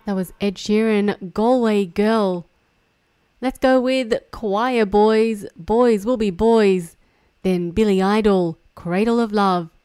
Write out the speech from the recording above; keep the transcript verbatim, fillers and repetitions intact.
That was Ed Sheeran, Galway Girl. Let's go with Choir Boys, Boys Will Be Boys. Then Billy Idol, Cradle of Love.